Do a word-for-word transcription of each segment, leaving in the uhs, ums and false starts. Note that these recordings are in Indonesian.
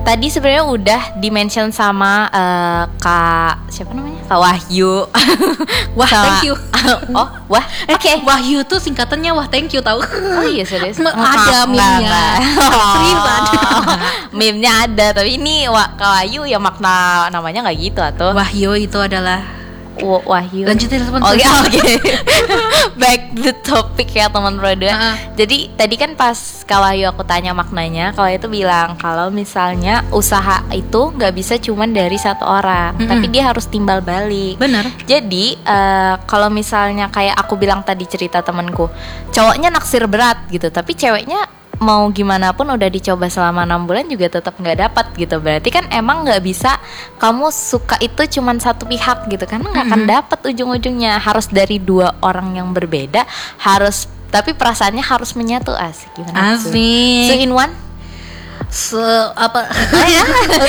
tadi sebenarnya udah dimention sama uh, Kak siapa namanya? Kak Wahyu. Wah, sama, thank you. Oh, wah. Oke, okay. Wahyu tuh singkatannya wah thank you tahu. Oh iya serius. Ada meme-nya. Seriusan. Meme-nya ada, tapi ini Kak Wahyu ya makna namanya enggak gitu atau? Wahyu itu adalah Wahyu. Lanjutin teman. Oke, oke. Back the topic ya teman Pro dua. Uh-huh. Jadi tadi kan pas Kak Wahyu aku tanya maknanya, kalau itu bilang kalau misalnya usaha itu nggak bisa cuman dari satu orang, mm-hmm. tapi dia harus timbal balik. Benar. Jadi uh, kalau misalnya kayak aku bilang tadi cerita temanku, cowoknya naksir berat gitu, tapi ceweknya mau gimana pun udah dicoba selama enam bulan juga tetap nggak dapat gitu. Berarti kan emang nggak bisa kamu suka itu cuman satu pihak gitu, karena nggak akan dapat ujung-ujungnya. Harus dari dua orang yang berbeda, harus tapi perasaannya harus menyatu. Asik gimana? Asik. Two in one. Se apa ya?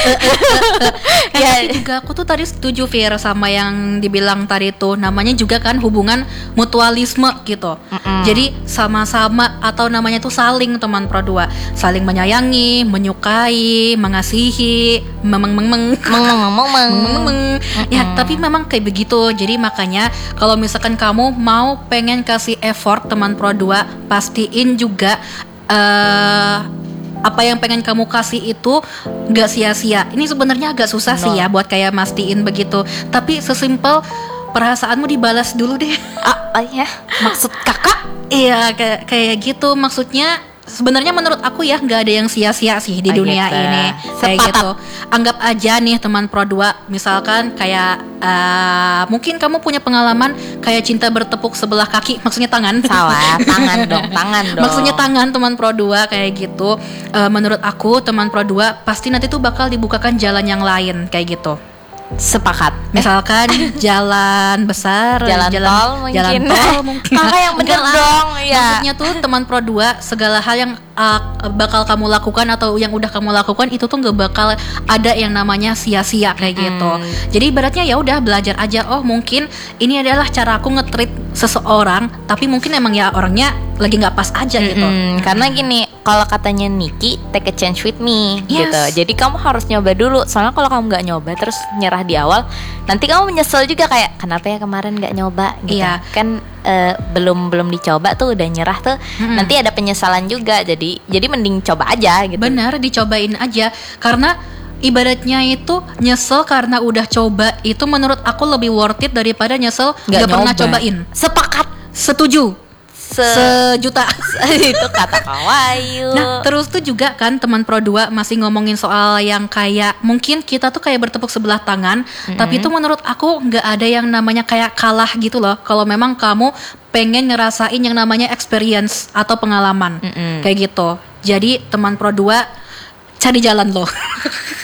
Ya juga aku tuh tadi setuju Fir sama yang dibilang tadi tuh, namanya juga kan hubungan mutualisme gitu. Mm-mm. Jadi sama-sama atau namanya tuh saling teman Pro dua, saling menyayangi, menyukai, mengasihi, memeng-memeng, memeng-memeng. Ya tapi memang kayak begitu. Jadi makanya kalau misalkan kamu mau pengen kasih effort teman Pro dua, pastiin juga uh, apa yang pengen kamu kasih itu gak sia-sia. Ini sebenarnya agak susah no. sih ya buat kayak mastiin begitu. Tapi sesimpel perasaanmu dibalas dulu deh. Ah, oh ya, maksud kakak? Iya kayak kayak gitu maksudnya. Sebenarnya menurut aku ya nggak ada yang sia-sia sih di dunia gitu. Ini kayak gitu. Anggap aja nih teman Pro dua, misalkan kayak uh, mungkin kamu punya pengalaman kayak cinta bertepuk sebelah kaki, maksudnya tangan. Salah, tangan dong, tangan dong. Maksudnya tangan teman Pro dua kayak gitu. Uh, menurut aku teman Pro dua pasti nanti tuh bakal dibukakan jalan yang lain kayak gitu. Sepakat. Misalkan eh. jalan besar, jalan, jalan tol mungkin. Jalan tol mungkin. Kakak yang bener dong, ya. Maksudnya tuh teman Pro dua, segala hal yang uh, bakal kamu lakukan atau yang udah kamu lakukan itu tuh nggak bakal ada yang namanya sia-sia kayak hmm. gitu. Jadi ibaratnya ya udah belajar aja. Oh mungkin ini adalah cara aku nge-treat seseorang, tapi mungkin emang ya orangnya lagi nggak pas aja gitu. Mm-hmm. Karena gini, kalau katanya Niki, take a chance with me, yes. gitu. Jadi kamu harus nyoba dulu. Soalnya kalau kamu nggak nyoba terus nyerah di awal, nanti kamu menyesal juga kayak kenapa ya kemarin nggak nyoba, gitu. Iya. Kan uh, belum belum dicoba tuh udah nyerah tuh, mm-hmm. nanti ada penyesalan juga. Jadi jadi mending coba aja, gitu. Benar, dicobain aja. Karena ibaratnya itu nyesel karena udah coba itu menurut aku lebih worth it daripada nyesel nggak pernah cobain. Sepakat, setuju. Se- sejuta itu kata Kak Wahyu. Nah terus tuh juga kan teman Pro dua masih ngomongin soal yang kayak mungkin kita tuh kayak bertepuk sebelah tangan, mm-hmm. tapi itu menurut aku nggak ada yang namanya kayak kalah gitu loh. Kalau memang kamu pengen ngerasain yang namanya experience atau pengalaman, mm-hmm. kayak gitu. Jadi teman Pro dua cari jalan loh.